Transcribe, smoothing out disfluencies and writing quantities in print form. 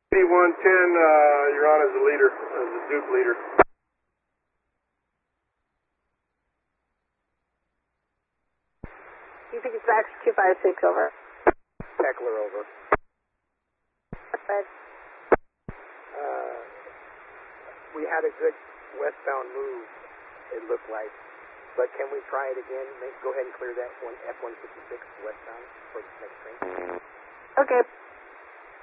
B-110, you're on as the leader, as the Duke leader. You think it's Max 256, over. Heckler, over. Red. We had a good westbound move, it looked like. But can we try it again? Go ahead and clear that one F-156 westbound for the next train. Okay.